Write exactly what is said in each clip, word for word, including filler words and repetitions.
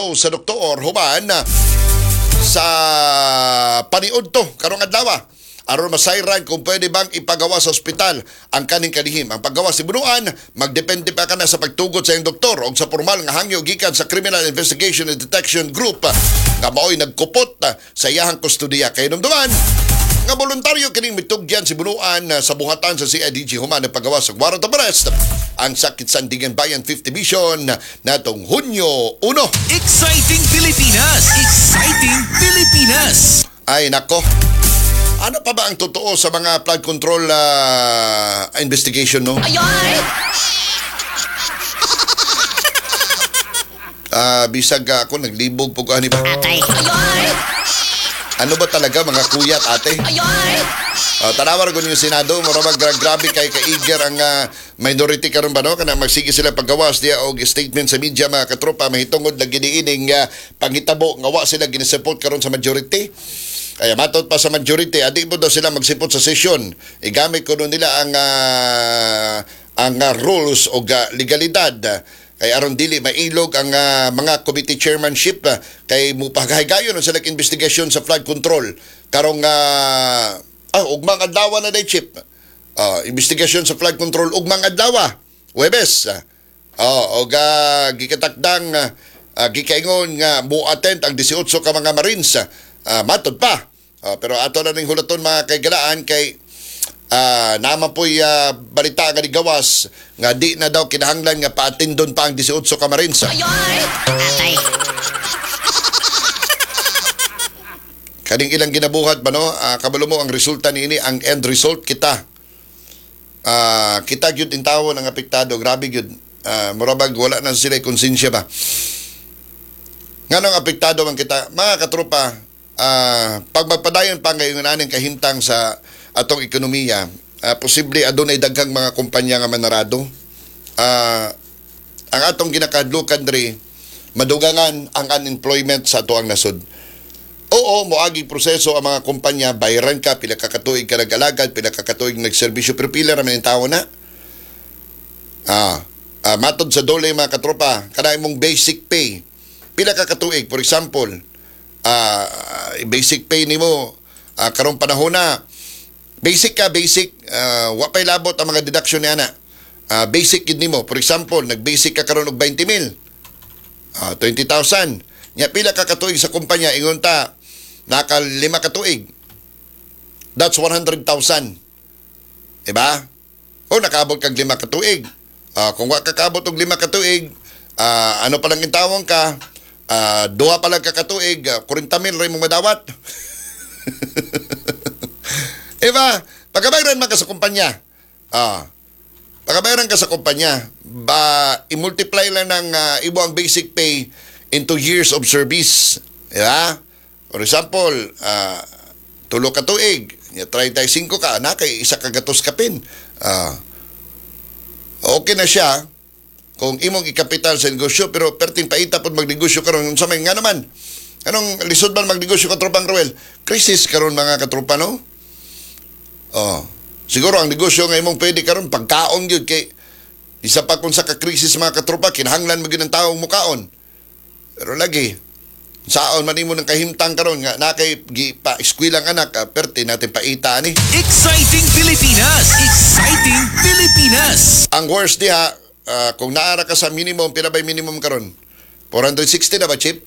daw sa doktor human sa paniud to karong adlaw aron masayran kung pwede bang ipagawa sa ospital ang kaning kalihim. Ang paggawa si Bunuan, magdepende pa kana sa pagtugot sa iyong doktor o sa formal nga hangyo gikan sa Criminal Investigation and Detection Group nga mao'y nagkupot sa iyahang kustudiya. Kay numduman, nga voluntaryo kining mitugyan si Bunuan sa buhatan sa C I D G human na paggawa sa warrant of arrest ang sakit Sandigan Bayan fifth Division natong Hunyo one. Exciting Pilipinas! Exciting Pilipinas! Ay nako. Ano pa ba ang totoo sa mga flood control uh, investigation, no? Ayoy! Ah, uh, bisag ako naglibog po ko ani ba? Atay. Ayoy! Ano ba talaga mga kuyat, ate? Ayoy! Uh, tanawar ko yung Senado, marabag gra- grabe kay ka-eager ang uh, minority karon ba, no? Kana magsige sila paggawas diya og statement sa media mga katropa, mahitungod na giniining uh, panghitabo nga wa sila ginisupport karon sa majority. Kaya matot pa sa majority, adi mo daw sila magsipot sa sesyon. Igamit ko nila ang uh, ang uh, rules o uh, legalidad. Kaya aron dili mailog ang uh, mga committee chairmanship uh, kay mupagaygayon sa like investigation sa flood control. Karong uh, ah, ugmang adlaw na day chip. Uh, investigation sa flood control ugmang adlaw. Webes. Oh, og uh, gikatakdang uh, uh, gikaingon nga mo-attend ang eighteen ka mga Marines. Uh, matod pa. Uh, pero ato na ning hulaton mga kaigalaan kay uh, naman po'y uh, balita nga ni gawas nga di na daw kinahanglan nga paatindon pa ang eighteen ka Marines. Ayoy! Atay. Kaning ilang ginabuhat ba, no? Uh, kabalo mo ang resulta niini, ang end result kita. Uh, kita gyud in tawo ng apektado, grabe gyud. Uh, murabag wala na sila konsensya ba. Nganong apektado man kita, mga katropa. Uh, pag magpadayon pa ngayon nanin kahintang sa atong ekonomiya, uh, posible adunay daghang mga kumpanya nga manarado. Uh, ang atong ginakadlukan diri, madugangan ang unemployment sa ato ang nasod. Oo, moagi proseso ang mga kumpanya, bayaran ka, pila kakatuig ka nag-alagad, pila kakatuig nagserbisyo, pero pila raman yung tao na. Ah, uh, matod sa dole mga katropa, kanay mong basic pay, pila kakatuig, for example, uh, basic pay nimo uh, karong panahon na basic ka basic uh, wa pay labot ang mga deduction niya na uh, basic gid nimo for example nag-basic ka karon og twenty mil uh, twenty thousand nya pila ka katuig sa kumpanya ingon ta naka lima ka tuig that's one hundred thousand diba o nakaabot kag lima ka tuig uh, kung wa kakabot og lima ka tuig uh, ano pa lang intawon ka Uh, duha pa lang kakatuig, uh, forty mil rin mong madawat. Diba? Pagkabayaran man ka sa kumpanya, uh, pagkabayaran ka sa kumpanya, ba, i-multiply lang ng uh, ibo ang basic pay into years of service. Diba? For example, uh, tulo ka tuig, thirty-five ka, na kay isa kagatos kapin. Uh, okay na siya, kung imong ikapital sa negosyo, pero perting paita po magnegosyo karon sa may nga naman. Anong lisod man magnegosyo ka tropang Roel? Krisis karon mga katropa, no? Oh, siguro ang negosyo nga imong pwede karon pagkaon gyud kay isa pa kung sa ka-krisis mga katropa, kinahanglan mo gyud ang taong mukaon. Pero lagi saon man imo ng kahimtang karon nga nakay pa eskwelang anak, perti natin paita ni. Exciting Pilipinas! Exciting Pilipinas! Ang worst diha, Uh, kung naara ka sa minimum, pila ba'y minimum karon? four hundred sixty na ba, Chip?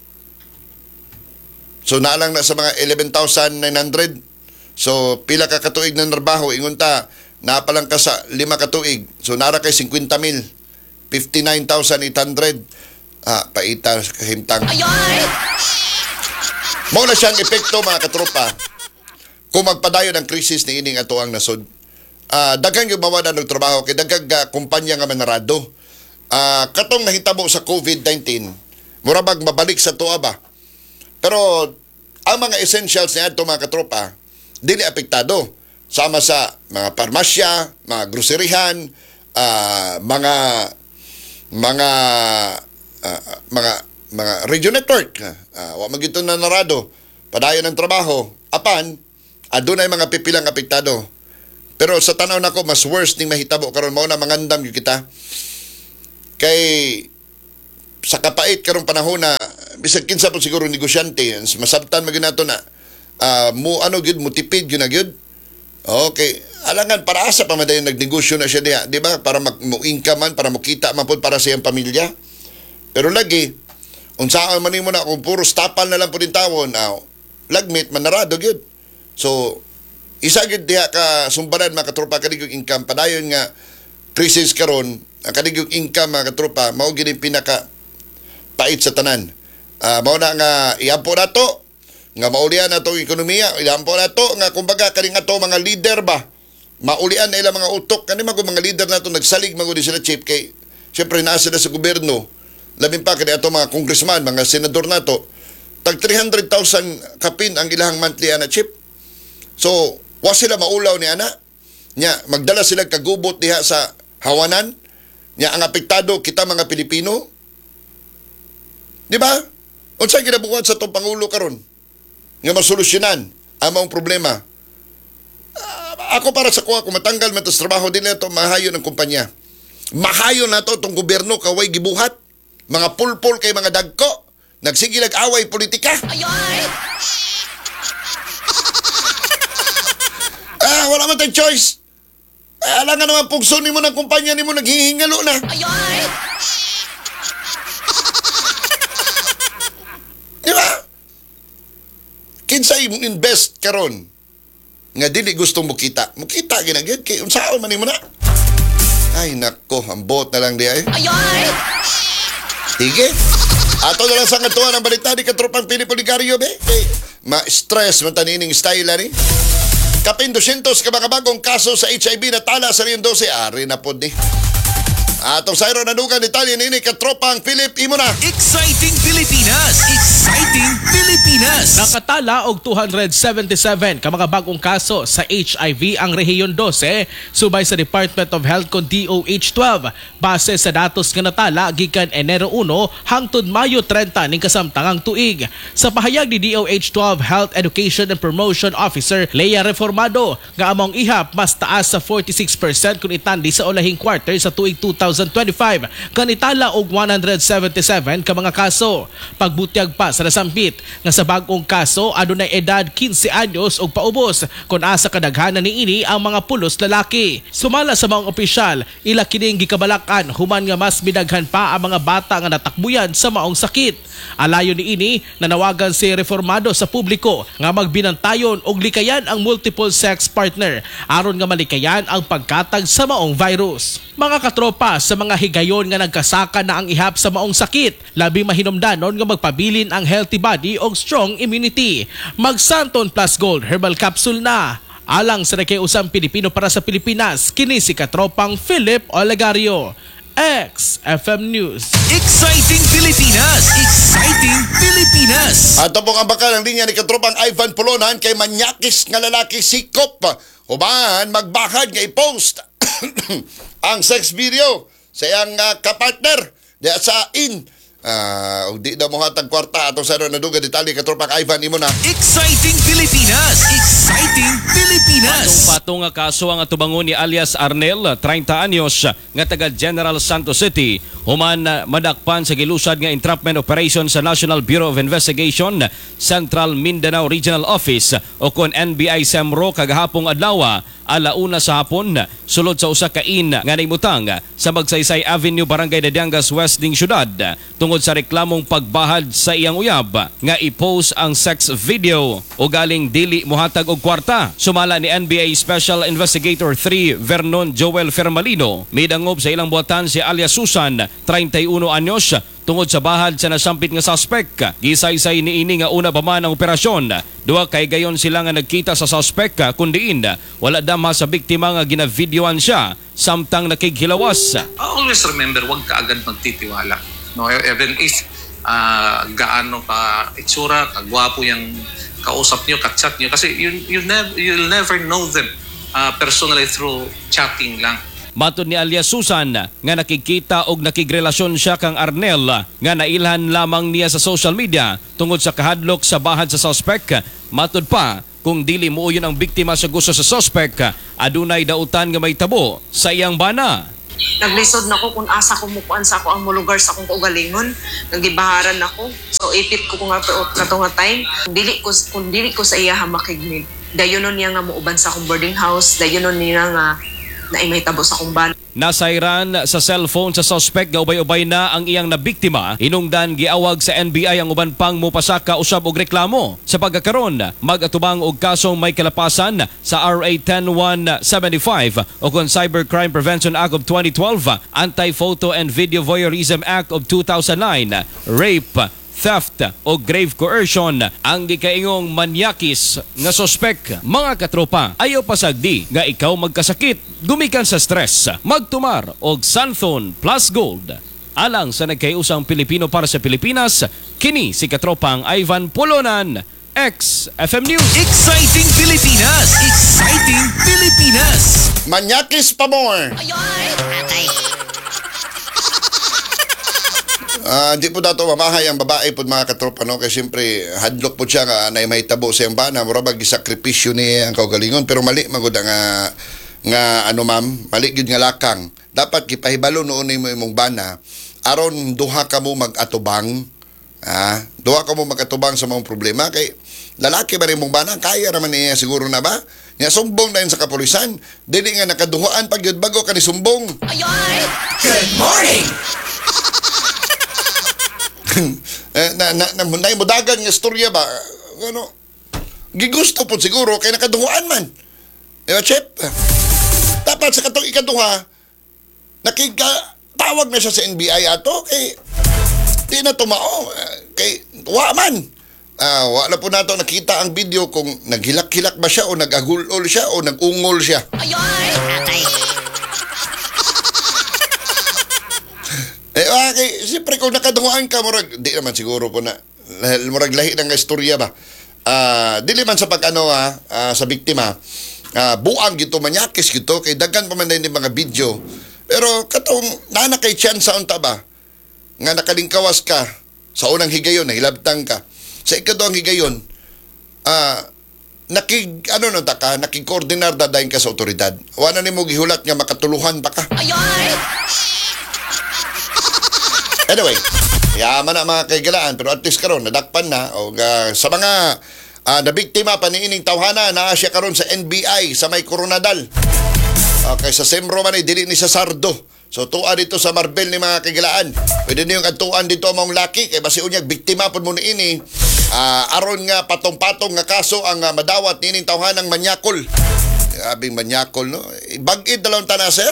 So, naalang na sa mga eleven thousand nine hundred. So, pila ka katuig na narbaho, ingon ta, napalang ka sa lima katuig. So, naara kay fifty mil. fifty-nine thousand eight hundred. Ah, paita kahimtang. Ayoy! Mao na siyang epekto, mga katropa. Kung magpadayon ang krisis ni ining ato ang nasod. Uh, daghang yung mawala ng trabaho kay daghang uh, kumpanya nga manarado. Uh, katong nahitabo sa COVID nineteen, murabag mabalik sa tuwa ba? Pero ang mga essentials niya ito mga katropa, dili apektado. Sama sa mga parmasya, mga groserihan, uh, mga mga uh, mga mga radio network. Uh, wa magito na narado. Padayon ng trabaho. Apan, adunay mga pipilang apektado. Pero sa tanaw nako mas worse ning mahitabo karon mao na mangandam gyud kita. Kay sa kapait karong panahon na bisag kinsa po siguro negosyante, masabtan maginato na ah, mo ano gyud mo tipid gyud na gyud. Okay, alangan para asa pa madayon nagnegosyo na siya diha, di ba? Para mag mo income man, para makita man pud para sa iyang pamilya. Pero lagi unsaan man nimo na kung puro tapal na lang po din tawon, ah, lagmit manarado gyud. So isa gyud diha ka sumbaran mga katropa kadigog income padayon nga crisis karon, ang kadigog income mga katropa mao gid ang pinaka pait sa tanan. Ah, mao na nga iampo nato nga maulian nato ang ekonomiya, iampo nato nga kumbaga kaning ato mga leader ba maulian na ilang mga utok kani mga mga leader nato nagsalig magud sila chip kay syempre naa sila sa gobyerno, labing pa kani ato mga congressman, mga senador nato tag three hundred thousand kapin ang ilahang monthly ana chip. So wa sila maulaw ni ana nya magdala sila kagubot diha sa hawanan nya ang apektado kita mga Pilipino. Di ba? Unsay ginabuhat sa tong pangulo karon nga masolusyonan ang mga problema? Uh, ako para sa kuha, kung matanggal man to sa trabaho din na to, mahayo ng kumpanya. Mahayo na to itong gobyerno kaway gibuhat. Mga pulpol kay mga dagko. Nagsigilag away politika. Ayoy! Ah, wala man tayong choice. Ah, alangan naman pugso ni mo ng kumpanya ni mo naghihingalo na. Ayoy! Di ba? Kinsay mong invest karon nga dili gustong mukita. Mukita ginagid kay unsaon man nimo na. Ay nako, ambot na lang di ay. Ayoy! Sige. Ato na lang sa katuan ang balita ni katropang Pilipo Ligario be. Kay ma-stress man tanining style ani. Kapin two hundred ka mga bagong kaso sa H I V na tala sa Rio twelve, ari na pod ni. Atong sayro na dugan detalye nini katropang Philip imo na. Exciting Pilipinas! Exciting Pilipinas! Nakatala og two hundred seventy-seven ka mga bagong kaso sa H I V ang Rehiyon twelve subay sa Department of Health kon D O H twelve base sa datos nga natala gikan Enero one hangtod Mayo thirty ning kasamtangang tuig. Sa pahayag ni D O H twelve Health Education and Promotion Officer Leia Reformado nga among ihap mas taas sa forty-six percent kung itandi sa ulahing quarter sa tuig two thousand twenty-five kanitala og one hundred seventy-seven ka mga kaso. Pagbutyag pa sa nasampit nga sa bagong kaso adunay edad fifteen anyos og paubos kun asa kadaghanan niini ang mga pulos lalaki. Sumala sa mga opisyal, ila kining gikabalakan human nga mas midaghan pa ang mga bata nga natakbuyan sa maong sakit. Alayo niini nanawagan si Reformado sa publiko nga magbinantayon og likayan ang multiple sex partner aron nga malikayan ang pagkatag sa maong virus. Mga katropa, sa mga higayon nga nagkasaka na ang ihap sa maong sakit, labi mahinumdanon nga magpabilin ang healthy body og strong immunity. Magsanton Plus Gold Herbal Capsule na. Alang sa nakiusang Pilipino para sa Pilipinas, kini si katropang Philip Olegario. X F M News. Exciting Pilipinas! Exciting Pilipinas! Ato pong ang bakal ang linya ni katropang Ivan Polonan kay manyakis nga lalaki sikop. Hubahan magbakad nga i-post ang sex video sa iyang uh, kapartner diya sa in. Ah, uh, di daw mo hatag kwarta atong sa na duga detalye katropang Ivan imo na. Exciting Pilipinas! Exciting Pilipinas! Patong nga kaso ang atubangon ni alias Arnel, thirty anyos, nga taga General Santos City, human madakpan sa gilusad nga entrapment operation sa National Bureau of Investigation, Central Mindanao Regional Office o kon N B I SEMRO kagahapong adlaw, alauna sa hapon, sulod sa usa ka in nga naimutang sa Magsaysay Avenue, Barangay Dadangas West ning syudad, tungod sa reklamong pagbahad sa iyang uyab nga i-post ang sex video o galing dili mohatag og kwarta. Sumala ni N B I Special Investigator three Vernon Joel Fermalino, midangob sa ilang buhatan si alias Susan, thirty-one anyos, tungod sa bahad sa nasampit nga suspect. Gisaysay ni ini nga una pa man ang operasyon. Duha kay gayon sila nga nagkita sa suspect kundiin wala damha sa biktima nga ginavideoan siya samtang nakighilawas. Always remember, huwag ka agad magtitiwala. No, even if uh, gaano ka itsura, kagwapo yung kausap nyo, kachat nyo, kasi you, you never, you'll never know them uh, personally through chatting lang. Matod ni alias Susan nga nakikita og nakigrelasyon siya kang Arnel nga nailhan lamang niya sa social media tungod sa kahadlok sa bahad sa suspect. Matod pa, kung dili muuyon ang biktima sa gusto sa suspect, adunay dautan nga may tabo sa iyang bana. Naglisod na ko kung asa ko mukuan sa ako ang mulugar sa akong kaugalingon. Nagibaharan ako. So ipit ko kung nga kato nga time. Kung dili ko, kung dili ko sa iya makignig. Dayonon niya nga muuban sa akong boarding house. Dayonon niya nga na imay tabo sa akong ban. Nasayran sa cellphone sa suspect nga ubay-ubay na ang iyang nabiktima. Hinungdan giawag sa N B I ang uban pang mupasaka usab og reklamo. Sa pagkakaron, mag-atubang og kasong may kalapasan sa R A ten one seventy-five o kung Cybercrime Prevention Act of twenty twelve, Anti-Photo and Video Voyeurism Act of two thousand nine, rape, theft o grave coercion ang gikaingong manyakis nga sospek. Mga katropa, ayaw pasagdi nga ikaw magkasakit gumikan sa stress. Magtumar og Santhon Plus Gold alang sa nagkayusang Pilipino para sa Pilipinas. Kini si katropang Ivan Polonan, X F M News. Exciting Pilipinas! Exciting Pilipinas! Manyakis pa more. Atay. Ah, di po dato mamahay ang babae po mga katropa, no? Kasi siyempre hadlok po siya nga na may tabo sa iyang bana, murabag gisakripisyo ni ang kaugalingon, pero mali magud nga nga ano ma'am, mali gyud nga lakang. Dapat gipahibalo noon nimo imong bana aron duha ka mo mag-atubang. Ah, duha ka mo mag-atubang sa mga problema kay lalaki ba nimong bana, kaya naman niya siguro na ba? Nya sumbong na yun sa kapulisan, dili nga nakaduhaan pag yun bago ka ni sumbong. Good morning! eh, na na na, na mudagan nga storya ba ano gigusto po siguro kay nakaduhaan man eh chef dapat sa katong ikaduha nakiga tawag na siya sa N B I ato kay di na tumao kay wa man ah wala po nato nakita ang video kung naghilak-hilak ba siya o nagagulol siya o nagungol siya. Atay. Eh, okay, siyempre kung nakaduhaan ka, murag, di naman siguro po na, murag lahi ng istorya ba? Ah, dili man sa pag-ano ha, ah, sa biktima, ah, buang gito, manyakis gito, kay daghan pa man din mga video. Pero katong nana kay chance sa unta ba, nga nakalingkawas ka, sa unang higayon, nahilabtang ka, sa ikaduhang higayon, ah, nakig, ano no ta ka, nakig-koordinar dadayin ka sa otoridad. Wala ni mo gihulat nga makatuluhan pa ka. Anyway, yaman na mga kaigalaan, pero at least karon nadakpan na o uh, sa mga uh, nabiktima pa ni ining tawhana naa siya karon sa N B I sa may Coronadal. Okay, sa Sembro man ay dili ni sa Sardo. So tuwa dito sa Marbel ni mga kaigalaan. Pwede niyong atuan dito ang mga laki kay basi unyag biktima pud mo ni ini. Uh, aron nga patong-patong nga kaso ang uh, madawat ni ining tawhanang manyakol. Abing manyakol no. Bag-id dalawang tana sir.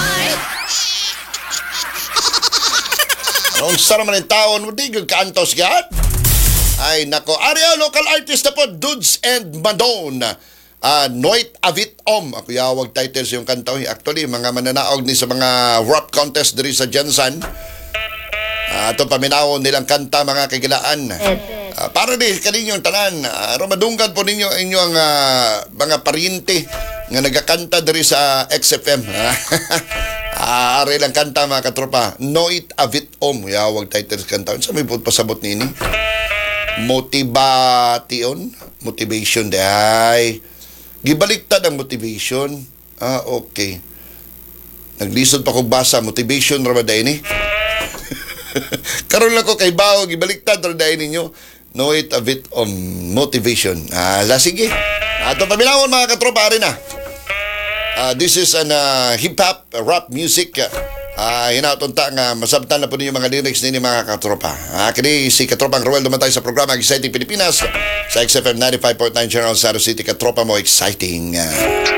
Ang sarap man yung taon mo, di yung kaantos ka. Ay, nako. Area local artist na po, Dudes and Madonna. Uh, Noit Avit Om. Ako yawag titles yung kanta. Actually, mga mananaog ni sa mga rap contest diri sa Jansan. Uh, ito paminawon nilang kanta, mga kagilaan. Uh, para di kaninyong tanan. Uh, Ramadunggan po ninyo inyong uh, mga pariente nga nagakanta diri sa X F M. Ah, ari lang kanta mga katropa. Noit Avit Om. Yawag titles kanta. Sa may pasabot nini. Motivation. Motivation. Day. Gibaliktad ang motivation. Ah, okay. Naglisod pa kong basa. Motivation ramaday ni. Karoon lang ko kay Bao. Gibaliktad ramaday ninyo. Noit Avit Om. Motivation. Ah, la sige. Ato paminawon mga katropa. Ari na. Uh, this is an uh, hip-hop uh, rap music. Uh, Hinautunta nga masabtan na po ninyo mga lyrics ninyo mga katropa. Uh, kini si Katropang Roel dumatay sa programa Exciting Pilipinas sa X F M ninety-five point nine General Santos City. Katropa mo, exciting. Uh,